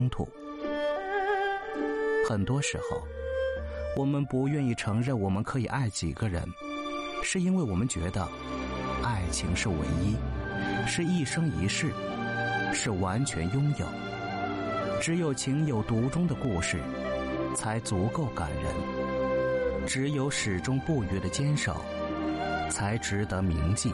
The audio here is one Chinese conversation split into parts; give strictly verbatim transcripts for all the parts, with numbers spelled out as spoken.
突。很多时候，我们不愿意承认我们可以爱几个人，是因为我们觉得爱情是唯一，是一生一世，是完全拥有。只有情有独钟的故事才足够感人，只有始终不渝的坚守才值得铭记。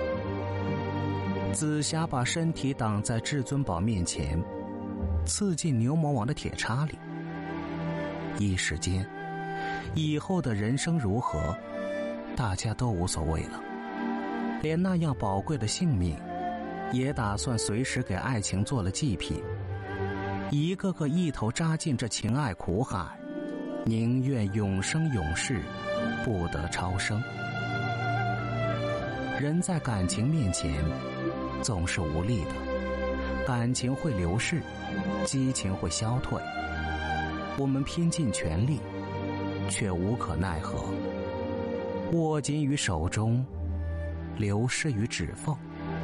紫霞把身体挡在至尊宝面前，刺进牛魔王的铁叉里。一时间，以后的人生如何，大家都无所谓了，连那样宝贵的性命也打算随时给爱情做了祭品，一个个一头扎进这情爱苦海，宁愿永生永世，不得超生。人在感情面前总是无力的，感情会流逝，激情会消退，我们拼尽全力，却无可奈何，握紧于手中，流失于指缝。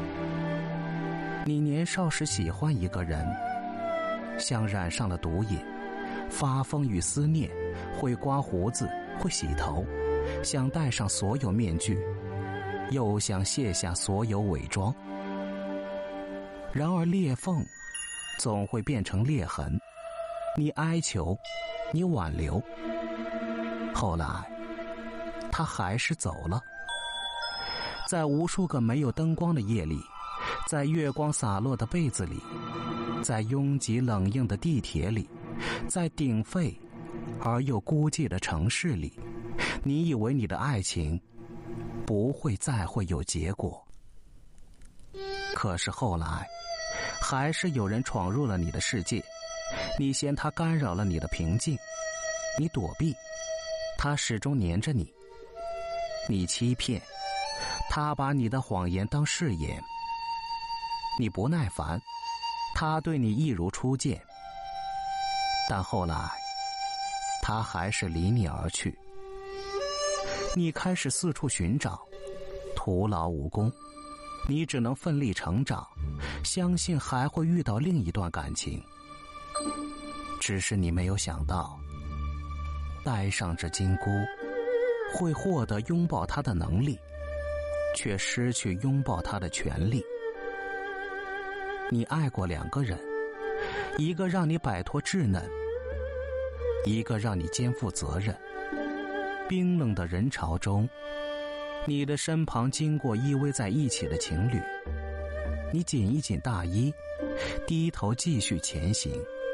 你年少时喜欢一个人，像染上了毒瘾，发疯与思念，会刮胡子，会洗头，想戴上所有面具，又想卸下所有伪装。然而裂缝总会变成裂痕，你哀求，你挽留，后来他还是走了。在无数个没有灯光的夜里，在月光洒落的被子里，在拥挤冷硬的地铁里，在鼎沸而又孤寂的城市里，你以为你的爱情不会再会有结果。可是后来还是有人闯入了你的世界，你嫌他干扰了你的平静，你躲避，他始终黏着你，你欺骗，他把你的谎言当誓言，你不耐烦，他对你一如初见，但后来他还是离你而去。你开始四处寻找，徒劳无功，你只能奋力成长，相信还会遇到另一段感情。只是你没有想到，戴上这金箍会获得拥抱他的能力，却失去拥抱他的权利。你爱过两个人，一个让你摆脱稚嫩，一个让你肩负责任。冰冷的人潮中，你的身旁经过依偎在一起的情侣，你紧一紧大衣，低头继续前行。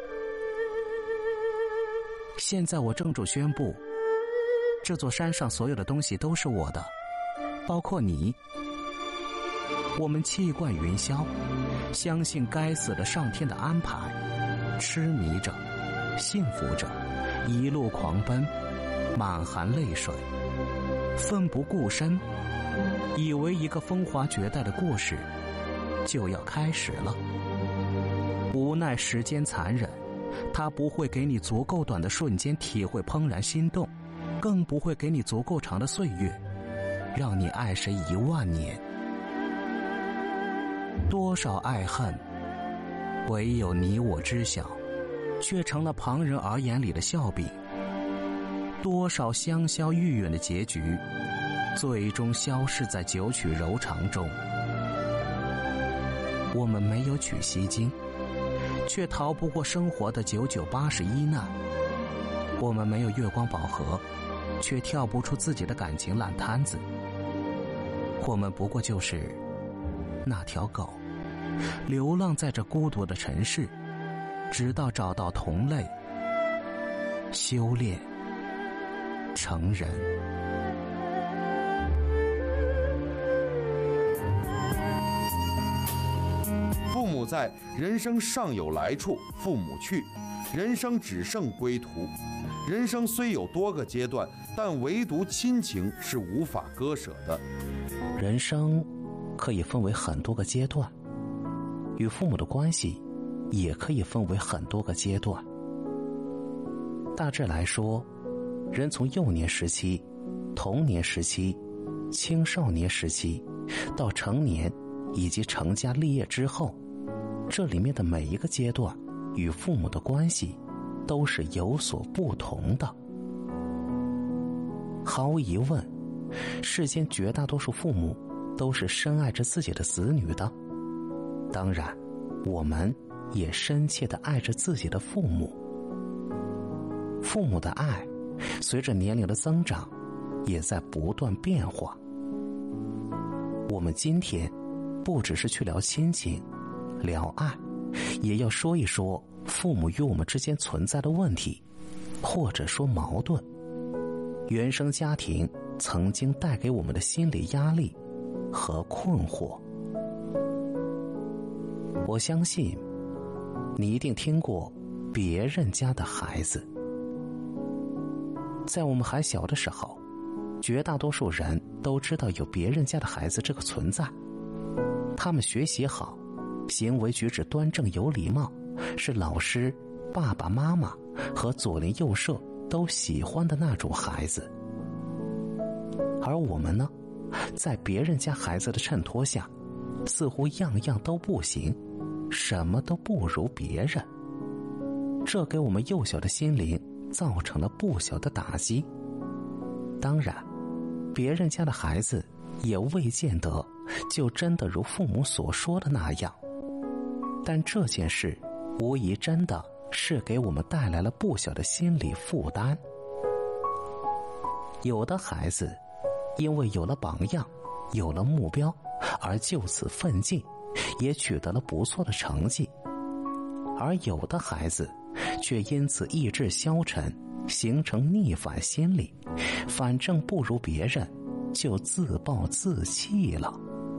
现在我郑重宣布，这座山上所有的东西都是我的，包括你。我们气贯云霄，相信该死的上天的安排，痴迷着，幸福着，一路狂奔，满含泪水，奋不顾身，以为一个风华绝代的故事就要开始了。无奈时间残忍，它不会给你足够短的瞬间体会怦然心动，更不会给你足够长的岁月，让你爱谁一万年。多少爱恨，唯有你我知晓，却成了旁人耳眼里的笑柄。多少香消玉殒的结局，最终消逝在九曲柔肠中。我们没有取西经，却逃不过生活的九九八十一难。我们没有月光宝盒，却跳不出自己的感情烂摊子。我们不过就是那条狗，流浪在这孤独的城市，直到找到同类，修炼成人。 父母在，人生尚有来处；父母去，人生只剩归途。人生虽有多个阶段，但唯独亲情是无法割舍的。 人生可以分为很多个阶段，与父母的关系也可以分为很多个阶段。大致来说，人从幼年时期、童年时期、青少年时期到成年以及成家立业之后，这里面的每一个阶段与父母的关系都是有所不同的。毫无疑问，世间绝大多数父母都是深爱着自己的子女的，当然我们也深切地爱着自己的父母。父母的爱随着年龄的增长也在不断变化。我们今天不只是去聊亲情聊爱，也要说一说父母与我们之间存在的问题，或者说矛盾，原生家庭曾经带给我们的心理压力和困惑。我相信你一定听过别人家的孩子。在我们还小的时候，绝大多数人都知道有别人家的孩子这个存在。他们学习好，行为举止端正有礼貌，是老师、爸爸妈妈和左邻右舍都喜欢的那种孩子。而我们呢，在别人家孩子的衬托下，似乎样样都不行，什么都不如别人。这给我们幼小的心灵造成了不小的打击。当然，别人家的孩子也未见得就真的如父母所说的那样，但这件事无疑真的是给我们带来了不小的心理负担。有的孩子因为有了榜样，有了目标，而就此奋进，也取得了不错的成绩，而有的孩子却因此意志消沉，形成逆反心理，反正不如别人，就自暴自弃了。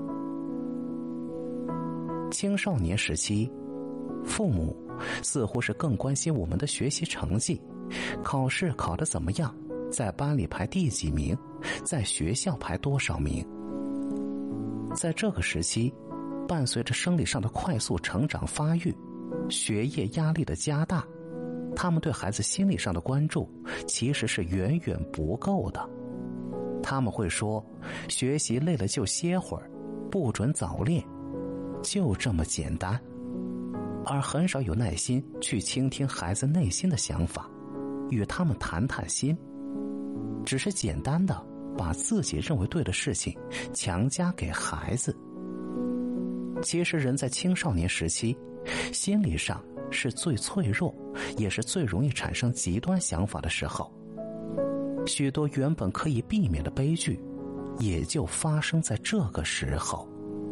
青少年时期，父母似乎是更关心我们的学习成绩，考试考得怎么样，在班里排第几名，在学校排多少名。在这个时期，伴随着生理上的快速成长发育，学业压力的加大，他们对孩子心理上的关注其实是远远不够的。他们会说，学习累了就歇会儿，不准早恋，就这么简单，而很少有耐心去倾听孩子内心的想法，与他们谈谈心，只是简单的把自己认为对的事情强加给孩子。其实人在青少年时期，心理上是最脆弱，也是最容易产生极端想法的时候。许多原本可以避免的悲剧，也就发生在这个时候。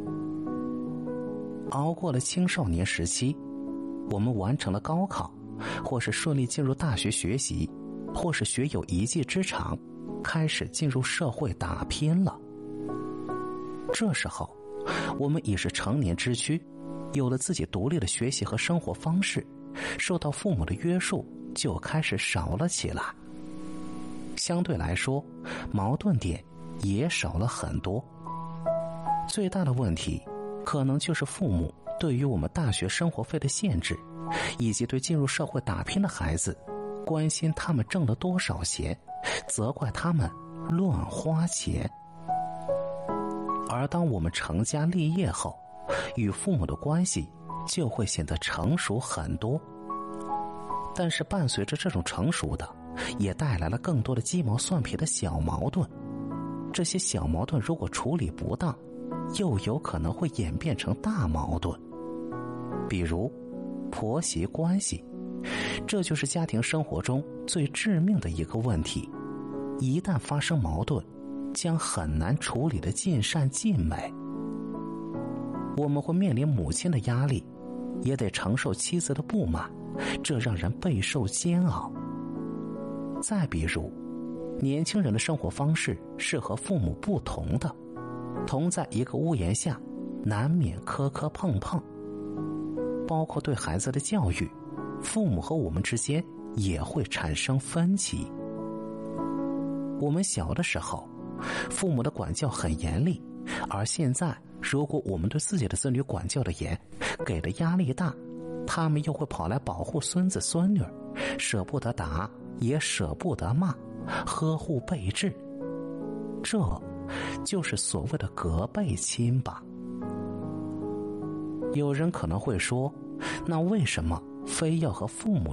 熬过了青少年时期，我们完成了高考，或是顺利进入大学学习，或是学有一技之长，开始进入社会打拼了。这时候，我们已是成年之躯，有了自己独立的学习和生活方式，受到父母的约束就开始少了起来。相对来说，矛盾点也少了很多。最大的问题可能就是父母对于我们大学生活费的限制，以及对进入社会打拼的孩子关心他们挣了多少钱，责怪他们乱花钱。而当我们成家立业后，与父母的关系就会显得成熟很多。但是伴随着这种成熟的，也带来了更多的鸡毛蒜皮的小矛盾。这些小矛盾如果处理不当，又有可能会演变成大矛盾。比如婆媳关系，这就是家庭生活中最致命的一个问题。一旦发生矛盾，将很难处理得尽善尽美。我们会面临母亲的压力，也得承受妻子的不满，这让人备受煎熬。再比如，年轻人的生活方式是和父母不同的，同在一个屋檐下，难免磕磕碰碰。包括对孩子的教育，父母和我们之间也会产生分歧。我们小的时候，父母的管教很严厉，而现在如果我们对自己的子女管教的严，给的压力大，他们又会跑来保护孙子孙女，舍不得打，也舍不得骂，呵护备至。这就是所谓的隔辈亲吧。有人可能会说，那为什么非要和父母